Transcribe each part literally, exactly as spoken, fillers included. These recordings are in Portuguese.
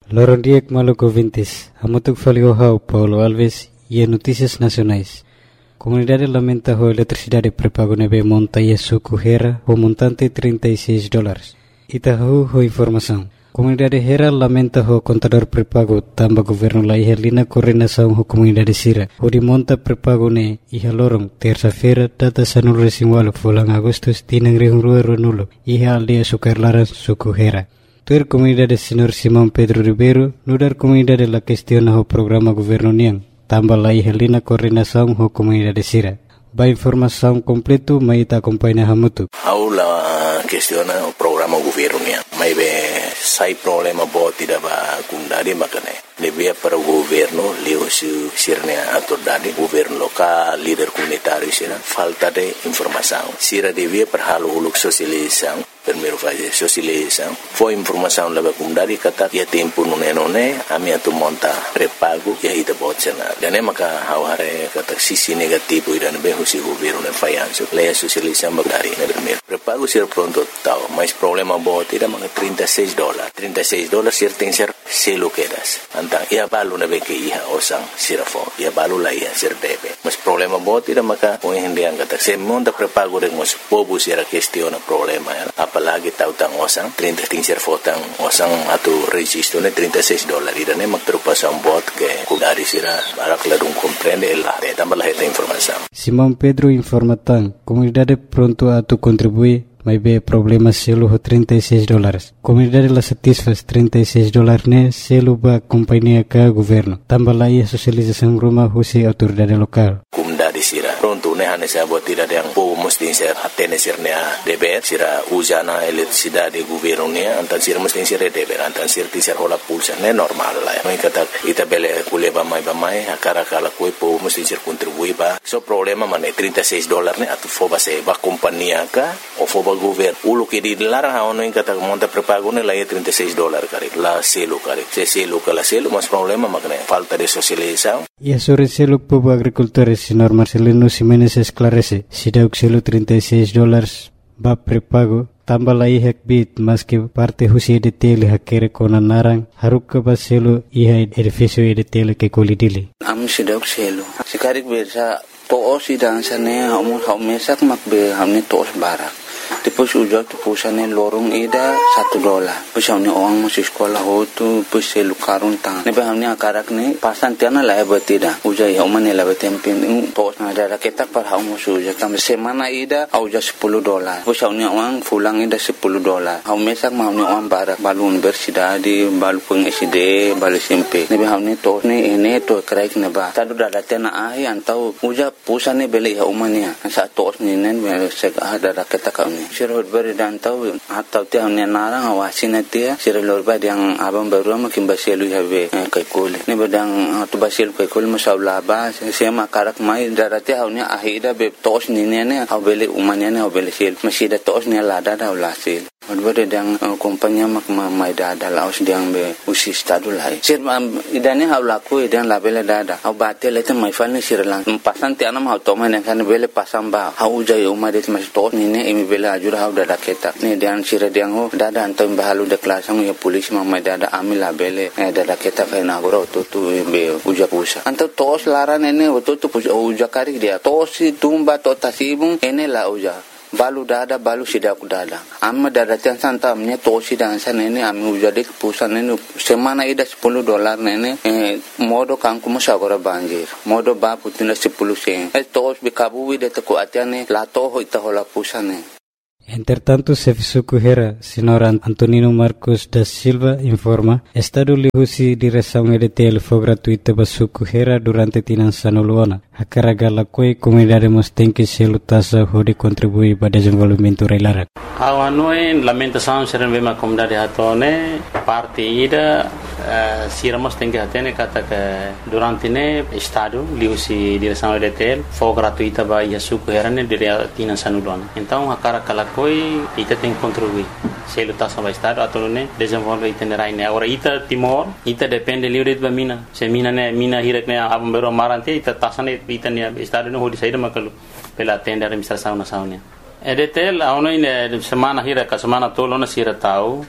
Lorondiek Maluco Vintis, Amutuk Faliohau, Paulo Alves e Notícias Nacionais. Comunidade lamenta a eletricidade pré-pago nebe monta e suco Hera, o montante trinta e seis dólares. Itahu ho informação. Comunidade Hera lamenta o contador pré-pago tamba governo la ihalina coordenação ho comunidade Sira. O de monta pré-pago ne iha lorong terça-feira data sanul resingualo fulang agustus tinang rihung rua nulo iha aldea sukarlaran suco Hera. Tuer comunidade senhor Simão Pedro Ribeiro, nudar comunidade la questiona o programa governo niang, tamba la ihalina coordenação ho comunidade Sira. Ba informação completo mai ta acompanha hamutu. Aula questiona o programa governo niang. Mai be sai problema bo tidak ba kundari makane. Lebih para o governo leo su sirne autoridade governo local, líder comunitário sira falta de informação. Sira devia para halo uluk sosialização. Primeiro fase sosialização. Foi informação leva kundari kata ya tempo nune nune ami atu monta pré-pago ya ida botsena. Dan maka haware kata sisi negativo idan be husi governo ne fayanso. Leia sosialização bagari ne primeiro. Pré-pago sira pronto tau, mas problema bo tidak maka trinta e seis dólares. trinta e seis dólares sira tem ser selo quedas. Antang ia balu na be ke iha osang sira fo. Ia balu la ia sir debe. Mas problema bo tidak maka o hindi ang kata se monta pré-pago de mos pobu sira questiona problema ya. Apalagi tahu tang osang trinta tingser fotang osang atau registro ne trinta e seis dólares dan emak preocupação bot que kudari sira para clarung compreende la de tambah esta informação. Simão Pedro informa tang comunidade pronto a tu contribuir mas be problema selo ho trinta e seis dólares. Comunidade la satisfaz trinta e seis dólares ne selo ba companhia ka governo. Tambah la ia socialização rumah husi autoridade lokal. Comunidade sira pronto ne hane sa bot tidak yang po mesti ser atene sirnya deber sira usana eletricidade governo ne antan sira mesti ser deber antan sir ti ser hola pulsa ne normal la. Mai kata ita bele kuleba mai ba mai akara kala ko po mesti ser contribui ba. So problema mane trinta e seis dólares ne atu fo ba se ba companhia ka o fo ba governo ulo que di larang haono in kata monta pré-pago ne la ia trinta e seis dólares kare la selo kare se selo kala selo mas problema makne falta de socialização. E sobre selo povo agricultores senhor Marcelino Ximenes esclarece si dauk selo trinta e seis dólares ba pré-pago tambah la ihak bit mas que parte husi de tele hakere kona narang haruk ba selo iha edifício de tele que kolidili am si dauk selo sikarik bersa to si dan sane hamu haumesak makbe hamne tos barak. Depois ujak tu pusane lorong ida satu dolar. Depois hamne orang masih sekolah ho tu depois selu karun tang. Nebe hamne akarak ne pasan tiana la betida. Ujai hamane la betempin tos na ada ketak par hamu ujak tam semana ida auja sepuluh dolar. Depois hamne orang pulang ida sepuluh dolar. Haumesak hamne orang barak balu universidade di balu peng S D balu S M P. Nebe hamne tos ne ene to kraik neba. Tadu dada tena ai antau ujak pusane beli haumania. Sa tos ni nen sek ada ketak sirhut beri dan tahu atau tiang ni narang awasin dia sirhut beri yang abang baru makin basilu habe kaikuli ni bedang tu basil kaikuli masalah bah siapa karak mai darati hau ni ahida be tos ni ni ni hau beli umanya ni hau beli sil masih ada tos ni lada dah ulasil beri yang kompanya mak mai dada laos yang be usi stadu lai sir idane hau laku idane labela dada hau batel itu mai fal ni sirlang pasan tiang nam hau toman yang kan beli pasang bah hau jai umah dia masih tos ni ni imi beli ajur hau dada ketak ni dan sira diang ho dada antam bahalu deklarasang ya polisi mamai dada amil labele dada ketak kai nagoro tu tu be uja pusa antam tos laran ene tu tu uja kari dia tos tumba to tasibung ene la uja balu dada balu sidak dada amma dada tiang santamnya tosi dan san ini ami uja dek pusan ini semana ida sepuluh dolar nene modo kangku musagora banjir modo ba putina sepuluh sen eh tos bikabu wide te ko atiane la to ho ita hola pusane. Entretanto, Serviço Hera, senhor Antonino Marcos da Silva, informa, Estado lihusi direção E D T L foi gratuita para Suco Hera durante Tinançano Luana. A carga la coi comunidade mostém que selo tasa hode contribui para desenvolvimento reilara. Awanoi lamentação serem bem a comunidade hatone parte ida sira mostém que hatene kata que durante ne Estado lihusi direção E D T L foi gratuita para Suco Hera ne durante Tinançano Luana. Então a carga la coi ita tem contribuir selo tasa para Estado atau ne desenvolve itinerai ne agora ita Timor ita depende livre de mina se mina ne mina hirak ne abam bero marante ita tasa ne ita ne Estado ne hodi saída makalu pela tenda administração nacional E D T L aonde semana hira ka semana tolo na sira tau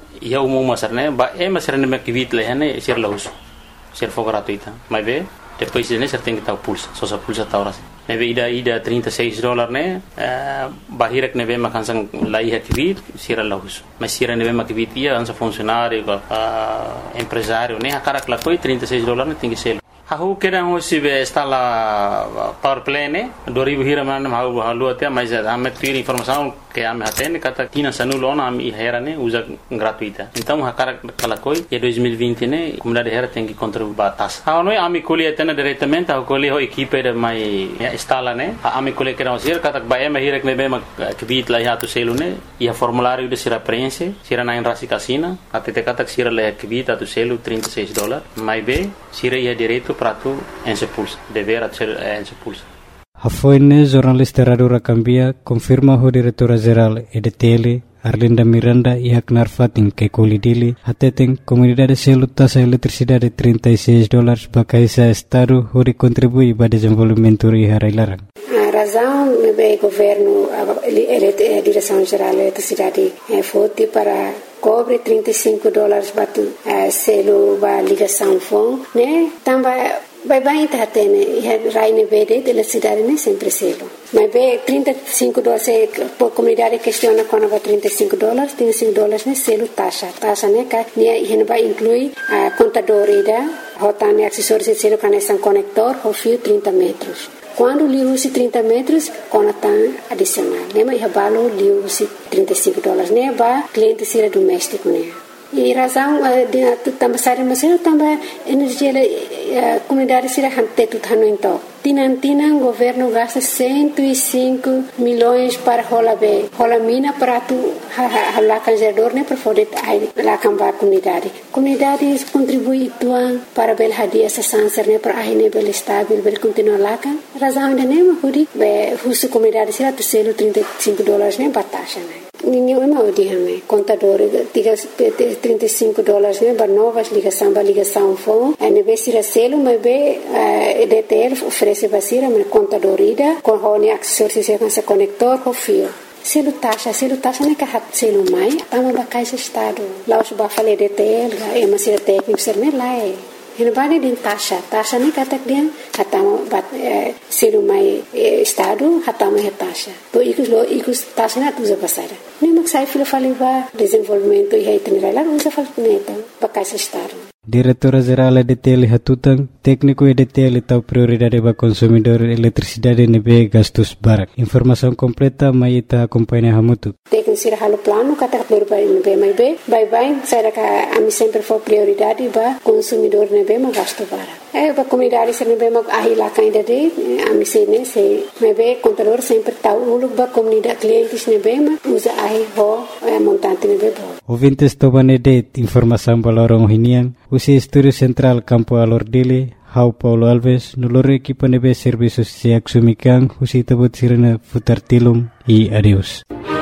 ia umum masarne ba e masarne me kivit lehane sir laus sir for gratuita mas be depois ne ser tem que estar pulsa só sa pulsa ta ora ne be ida ida trinta e seis dólares ne bahirek ne be makansan lai ha kivit sir laus mas sir ne be ma kivit ia ansa funcionário empresário ne akara kla koi trinta e seis dólares ne tem que ser Aku kira hosi be instala power play ne dua ribu hira mana mau halu atia mas ame tuir informação que ame hatene kata tina sanulo ona ame hera ne usa gratuita então hakara kala koi e dois mil e vinte ne comunidade hera tem que contribuir batas ha noi ame koli atena diretamente ha koli ho equipe de mai instala ne ame koli kira hosi kata ba eme hira ne be ma kibit la ya tu selu ne ia formulário de sira prense sira na rasi casina até kata sira le kibit tu selu trinta e seis dólares mai be sira ia direito para tu ensepulsa dever ser ensepulsa. A foine jornalista Radura Cambia confirma o diretora-geral E D T L Arlinda Miranda e Aknar Fatin que colidili atetem comunidade selo taxa eletricidade trinta e seis dólares para caisa estado hori contribui para desenvolvimento e harailarang. A razão é o governo a direção geral da eletricidade é forte para cobre trinta e cinco dólares batu selo ba ligação fon né também vai bem tá tendo raine verde de eletricidade né sempre selo mas be trinta e cinco dólares por comunidade questiona quando vai trinta e cinco dólares trinta e cinco dólares né selo taxa taxa né que né vai inclui a contador ida rotane acessórios selo conexão conector o fio trinta metros. Quando liu-se trinta metros, conectam adicional. Lembra que o liu-se trinta e cinco dólares, né? Ba cliente seria doméstico, né? E razão de também sair mas também energia a comunidade seria hante tudo hano então. Tinan tinan governo gasta cento e cinco milhões para rola be rola mina para tu lá canjador né para poder lá cambar comunidade. Comunidade contribui tuan para bel hadia essa sanser né para aí né bel estável bel continuar lá kan. Razão de né huri be husu comunidade seria tu selo trinta e cinco dólares né bataxa né. Ninguém mau dihame contador trinta e cinco dólares né para novas ligação para ligação fone né be seria selo mas be E D T L oferece basira mas contador ida com hone acessórios se com conector com fio selo taxa selo taxa né que hat selo mai tama ba caixa estado lá os ba fale E D T L é mas seria técnico ser né lá é Ele vai de taxa, taxa nem kata dia, hatama bat selo mai estado, hatama é taxa. Por isso lo, isso taxa não usa passada. Nem mas sai filo fali ba desenvolvimento e itinerário lá usa fali neta, bakais estado. Diretora-geral E D T L Hatutang, técnico E D T L tau prioridade ba consumidor eletricidade nebe gastos barak. Informação completa mai ita acompanha hamutu. Técnico sira halo plano kata prioridade nebe mai be, bye bye, sai ka ami sempre for prioridade ba consumidor nebe ma gasto barak. É ba comunidade sira nebe ma ahi la kainda de ami se ne se nebe contador sempre tau ulu ba comunidade clientes nebe ma usa ahi ho montante nebe bo. Ouvintes tobane de informação balorong hinian usi Estúdio Central Campo Alordile, Hau Paulo Alves, nolore equipa nebe serviços se axumikan, usi tabut sirena futar tilum e adeus.